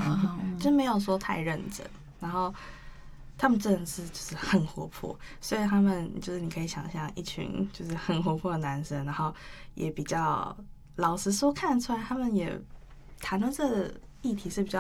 就没有说太认真。然后他们真的是就是很活泼，所以他们就是你可以想象一群就是很活泼的男生，然后也比较老实说看得出来，他们也谈论这个议题是比较